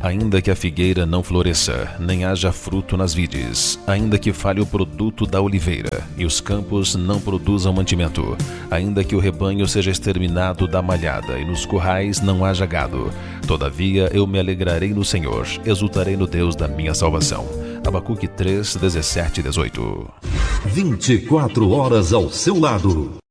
Ainda que a figueira não floresça, nem haja fruto nas vides, ainda que falhe o produto da oliveira, e os campos não produzam mantimento, ainda que o rebanho seja exterminado da malhada, e nos currais não haja gado, todavia eu me alegrarei no Senhor, exultarei no Deus da minha salvação. Abacuque 3, 17 e 18. 24 horas ao seu lado.